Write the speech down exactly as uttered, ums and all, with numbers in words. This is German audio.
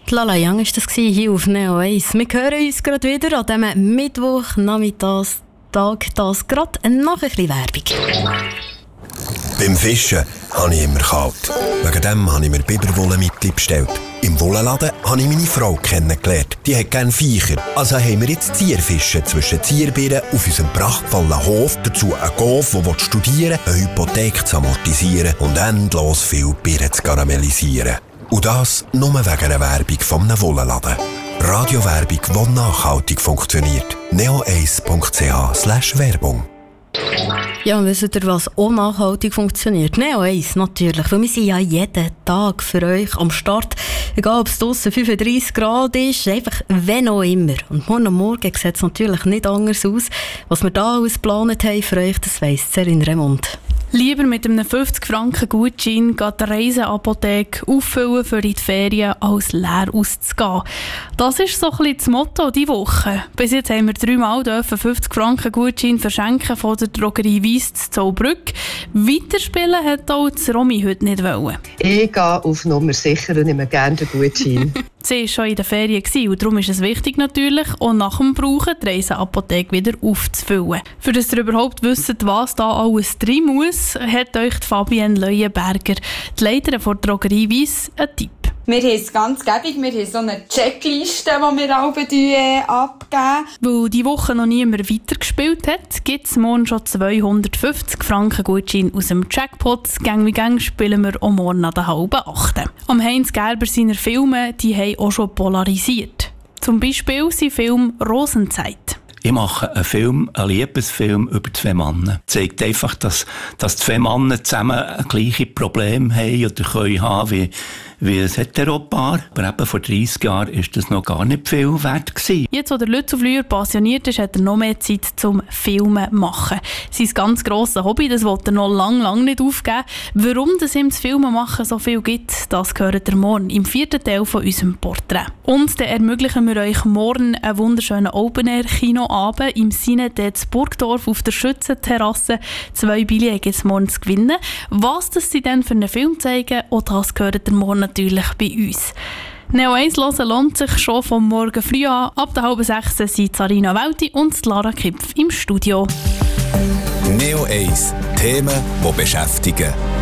Lala Young war das hier auf Neo eins. Wir hören uns gerade wieder an diesem Mittwochnachmittag, das gerade nach ein bisschen Werbung. Beim Fischen habe ich immer kalt. Wegen dem habe ich mir Biberwollenmittel bestellt. Im Wollenladen habe ich meine Frau kennengelernt. Die hat gerne Viecher. Also haben wir jetzt Zierfischen zwischen Zierbirnen auf unserem prachtvollen Hof. Dazu einen Golf, der studieren will, eine Hypothek zu amortisieren und endlos viel Birnen zu karamellisieren. Und das nur wegen einer Werbung von einem Wollenladen. Radiowerbung, die nachhaltig funktioniert. neo eins punkt c h slash Werbung. Ja, und wisst ihr, was auch nachhaltig funktioniert? Neo eins natürlich, weil wir sind ja jeden Tag für euch am Start. Egal, ob es draussen fünfunddreissig Grad ist, einfach wenn auch immer. Und morgen Morgen sieht es natürlich nicht anders aus. Was wir da alles geplant haben für euch, das weiss Celine Remond. Lieber mit einem fünfzig Franken Gutschein die Reiseapotheke auffüllen für in die Ferien, als leer auszugehen. Das ist so ein bisschen das Motto diese Woche. Bis jetzt haben wir dreimal fünfzig Franken Gutschein verschenken von der Drogerie Weiss zu Zollbrück. Weiterspielen hat auch das Romy heute nicht wollen. Ich gehe auf Nummer sicher und nehme gerne den Gutschein. Sie war schon in den Ferien und darum ist es wichtig natürlich, auch nach dem Brauchen die Reiseapotheke wieder aufzufüllen. Für das ihr überhaupt wisst, was da alles drin muss, hat euch Fabienne Leuenberger, die Leiterin der Drogerie Weiss, einen Tipp. Wir haben es ganz gäbig, wir haben so eine Checkliste, die wir alle äh, abgeben. Weil diese Woche noch niemand weitergespielt hat, gibt es morgen schon zweihundertfünfzig Franken Gutschein aus dem Jackpot. Gang wie Gang spielen wir auch morgen an der halben achten. Am Heinz Gerber seiner Filme, die haben auch schon polarisiert. Zum Beispiel sein Film «Rosenzeit». Ich mache einen Film, einen Liebesfilm über zwei Männer. Das zeigt einfach, dass, dass zwei Männer zusammen gleiche Probleme haben oder können haben wie, wie ein Heteropaar. Aber eben vor dreissig Jahren war das noch gar nicht viel wert gewesen. Jetzt, wo der Lützelflüher passioniert ist, hat er noch mehr Zeit zum Filmen machen. Sein ganz grosses Hobby, das will er noch lange, lange nicht aufgeben. Warum das ihm das Filmen machen so viel gibt, das hört ihr morgen im vierten Teil von unserem Porträt. Und dann ermöglichen wir euch morgen einen wunderschönen Open-Air-Kino Abend im Sinne des Burgdorf auf der Schützenterrasse. Zwei Billionen gibt es morgen zu gewinnen. Was das sie dann für einen Film zeigen, auch das gehört ihr morgen natürlich bei uns. Neo eins hören lohnt sich schon vom Morgen früh an. Ab der halben sechs sind Sarina Welti und Lara Kipf im Studio. Neo eins. Themen, die beschäftigen.